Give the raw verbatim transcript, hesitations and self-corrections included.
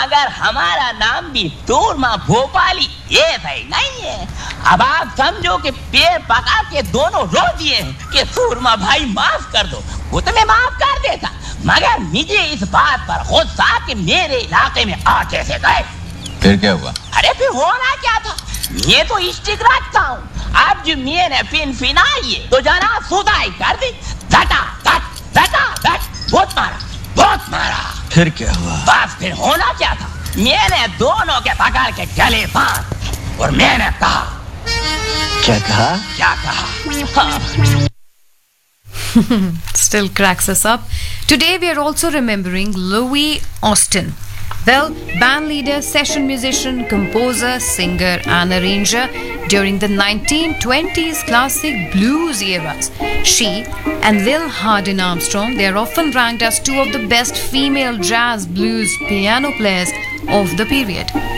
मगर हमारा नाम भी सूरमा भोपाली ये सही नहीं है। अब आप समझो कि पेड़ पका के दोनों रो दिए कि सूरमा भाई माफ कर दो, वो तो मैं माफ कर देता, मगर मुझे इस बात पर गुस्सा कि मेरे इलाके में आ कैसे गए। फिर क्या हुआ? अरे फिर होना क्या था, मैं तो स्टिक रखता हूँ, अब जो मैंने फिन फिनाई है तो जरा सुधाई कर दी, धटा धट धटा धट, बहुत मारा बहुत मारा। फिर क्या हुआ? बस फिर होना क्या था, मैंने दोनों के पकड़ के गले बांध और मैंने कहा। क्या कहा? क्या कहा? हाँ। Still cracks us up. Today we are also remembering Louis Austin. Well, band leader, session musician, composer, singer and arranger during the nineteen twenties classic blues eras. She and Lil Hardin Armstrong, they are often ranked as two of the best female jazz blues piano players of the period.